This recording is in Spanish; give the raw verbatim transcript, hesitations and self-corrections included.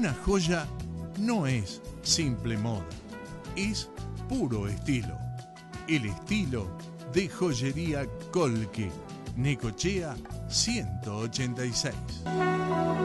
Una joya no es simple moda, es puro estilo. El estilo de Joyería Colque, Necochea ciento ochenta y seis.